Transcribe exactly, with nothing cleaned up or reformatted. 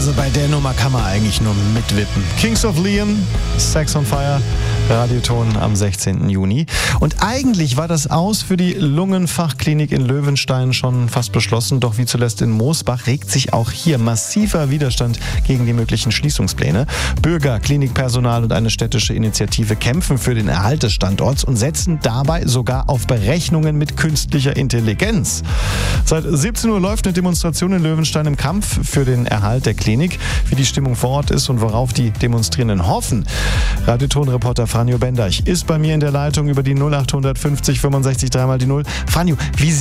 Also bei der Nummer kann man eigentlich nur mitwippen. Kings of Leon, Sex on Fire, Radioton am sechzehnten Juni. Und eigentlich war das Aus für die Lungenfachklinik in Löwenstein schon fast beschlossen. Doch wie zuletzt in Moosbach regt sich auch hier massiver Widerstand gegen die möglichen Schließungspläne. Bürger, Klinikpersonal und eine städtische Initiative kämpfen für den Erhalt des Standorts und setzen dabei sogar auf Berechnungen mit künstlicher Intelligenz. Seit siebzehn Uhr läuft eine Demonstration in Löwenstein im Kampf für den Erhalt der Klinik. Wie die Stimmung vor Ort ist und worauf die Demonstrierenden hoffen. Radioton-Reporter Franjo Bendeich ist bei mir in der Leitung über die null acht fünfzig fünfundsechzig dreimal die null. Franjo, wie